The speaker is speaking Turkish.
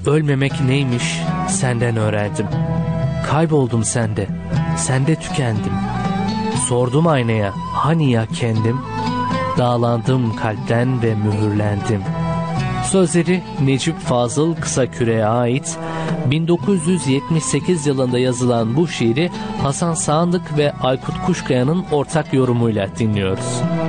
Ölmemek neymiş senden öğrendim. Kayboldum sende, sende tükendim. Sordum aynaya, hani ya kendim? Dağlandım kalpten ve mühürlendim. Sözleri Necip Fazıl Kısaküre'ye ait. 1978 yılında yazılan bu şiiri Hasan Sağanlık ve Aykut Kuşkaya'nın ortak yorumuyla dinliyoruz.